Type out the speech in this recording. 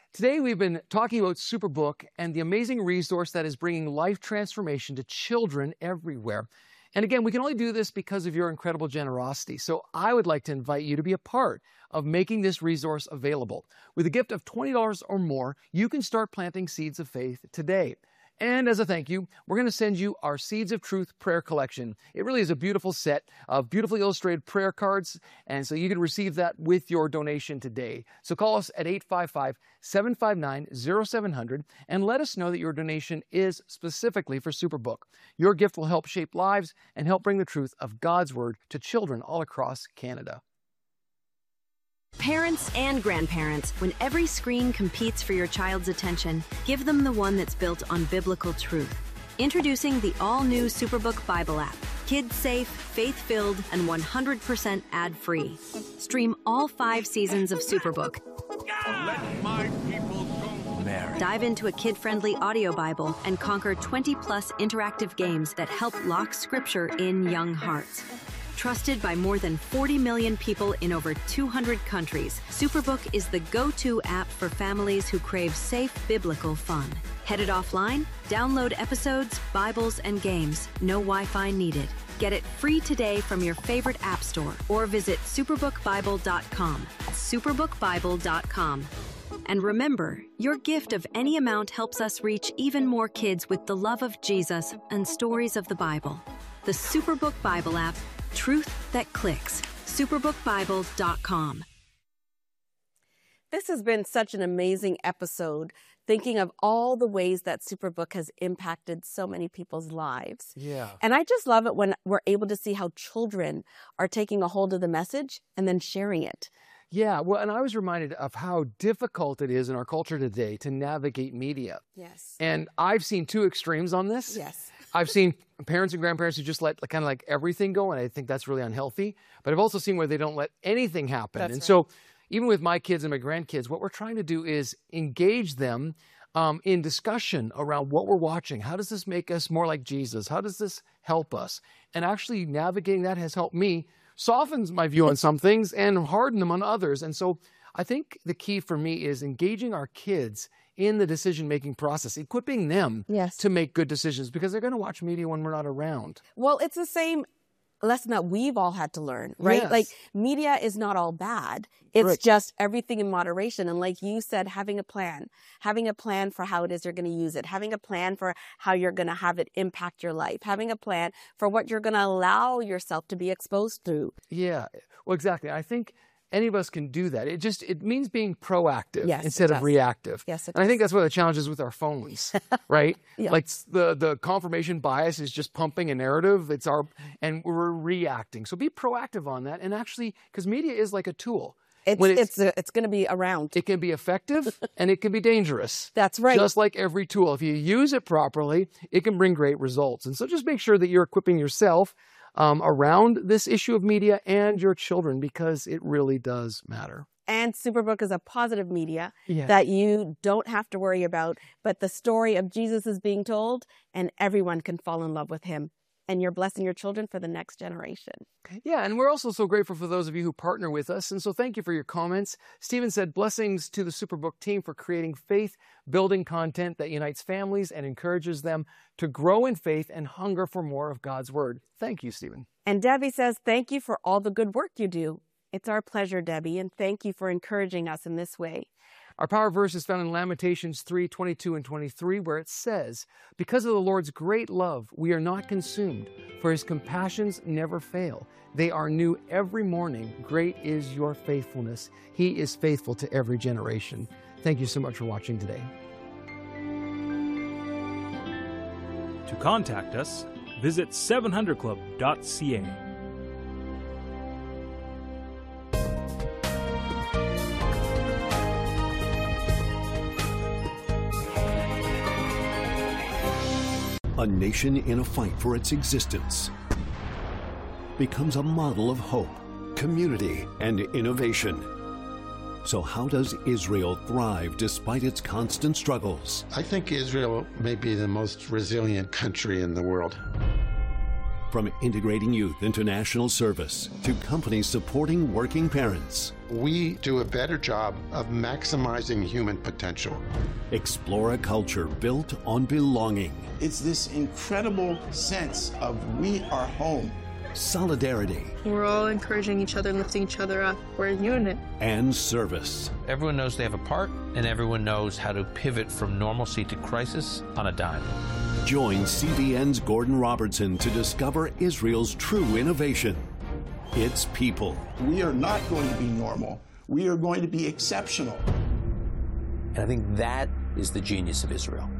Today we've been talking about Superbook and the amazing resource that is bringing life transformation to children everywhere. And again, we can only do this because of your incredible generosity. So I would like to invite you to be a part of making this resource available. With a gift of $20 or more, you can start planting seeds of faith today. And as a thank you, we're going to send you our Seeds of Truth prayer collection. It really is a beautiful set of beautifully illustrated prayer cards, and so you can receive that with your donation today. So call us at 855-759-0700 and let us know that your donation is specifically for Superbook. Your gift will help shape lives and help bring the truth of God's Word to children all across Canada. Parents and grandparents, when every screen competes for your child's attention, give them the one that's built on biblical truth. Introducing the all-new Superbook Bible app. Kids-safe, faith-filled, and 100% ad-free. Stream all 5 seasons of Superbook. Let my people go. Mary. Dive into a kid-friendly audio Bible and conquer 20-plus interactive games that help lock Scripture in young hearts. Trusted by more than 40 million people in over 200 countries, Superbook is the go-to app for families who crave safe biblical fun. Headed offline? Download episodes, Bibles, and games. No Wi-Fi needed. Get it free today from your favorite app store or visit superbookbible.com. superbookbible.com. And remember, your gift of any amount helps us reach even more kids with the love of Jesus and stories of the Bible. The Superbook Bible app. Truth that clicks. superbookbible.com. This has been such an amazing episode, thinking of all the ways that Superbook has impacted so many people's lives. Yeah. And I just love it when we're able to see how children are taking a hold of the message and then sharing it. Yeah, well, and I was reminded of how difficult it is in our culture today to navigate media. Yes. And I've seen 2 extremes on this. Yes. I've seen parents and grandparents who just let kind of like everything go, and I think that's really unhealthy. But I've also seen where they don't let anything happen. That's and right. So even with my kids and my grandkids, what we're trying to do is engage them in discussion around what we're watching. How does this make us more like Jesus? How does this help us? And actually navigating that has helped me softens my view on some things and harden them on others. And so I think the key for me is engaging our kids in the decision-making process, equipping them to make good decisions because they're going to watch media when we're not around. Well, it's the same lesson that we've all had to learn, right? Yes. Like, media is not all bad. It's Right. just everything in moderation. And like you said, having a plan for how it is you're going to use it, having a plan for how you're going to have it impact your life, having a plan for what you're going to allow yourself to be exposed through. Yeah, well, exactly. I think any of us can do that. It means being proactive Yes, instead it of does. reactive. Yes, it and I think does. that's one of the challenges with our phones, right? Yeah. Like the confirmation bias is just pumping a narrative. And we're reacting. So be proactive on that. And actually, because media is like a tool. It's going to be around. It can be effective and it can be dangerous. That's right. Just like every tool. If you use it properly, it can bring great results. And so just make sure that you're equipping yourself around this issue of media and your children because it really does matter. And Superbook is a positive media Yeah. that you don't have to worry about, but the story of Jesus is being told and everyone can fall in love with him. And you're blessing your children for the next generation. Yeah, and we're also so grateful for those of you who partner with us, and so thank you for your comments. Stephen said, blessings to the Superbook team for creating faith-building content that unites families and encourages them to grow in faith and hunger for more of God's Word. Thank you, Stephen. And Debbie says, thank you for all the good work you do. It's our pleasure, Debbie, and thank you for encouraging us in this way. Our power verse is found in Lamentations 3:22 and 23, where it says, because of the Lord's great love, we are not consumed, for his compassions never fail. They are new every morning. Great is your faithfulness. He is faithful to every generation. Thank you so much for watching today. To contact us, visit 700club.ca. A nation in a fight for its existence becomes a model of hope, community, and innovation. So how does Israel thrive despite its constant struggles? I think Israel may be the most resilient country in the world. From integrating youth into national service to companies supporting working parents, we do a better job of maximizing human potential. Explore a culture built on belonging. It's this incredible sense of we are home. Solidarity. We're all encouraging each other, lifting each other up. We're a unit. And service. Everyone knows they have a part, and everyone knows how to pivot from normalcy to crisis on a dime. Join CBN's Gordon Robertson to discover Israel's true innovation. Its people. We are not going to be normal. We are going to be exceptional. And I think that is the genius of Israel.